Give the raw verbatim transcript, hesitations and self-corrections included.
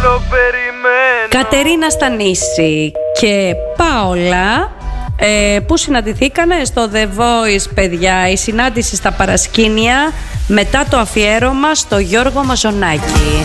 άλλο περιμένω. Κατερίνα Στανίση και Πάολα, ε, που συναντηθήκανε στο The Voice, παιδιά. Η συνάντηση στα παρασκήνια μετά το αφιέρωμα στο Γιώργο Μαζονάκη.